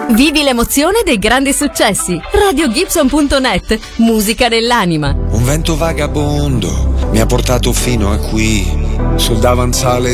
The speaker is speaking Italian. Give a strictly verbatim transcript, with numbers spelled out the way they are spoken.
Vivi l'emozione dei grandi successi. radio gibson punto net, musica dell'anima. Un vento vagabondo mi ha portato fino a qui, sul davanzale